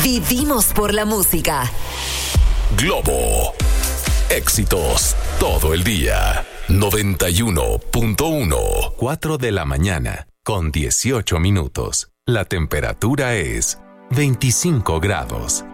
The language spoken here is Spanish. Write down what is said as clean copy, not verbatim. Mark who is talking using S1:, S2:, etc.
S1: Vivimos por la música.
S2: Globo. Éxitos todo el día. 91.1. 4 de la mañana con 18 minutos. La temperatura es 25 grados.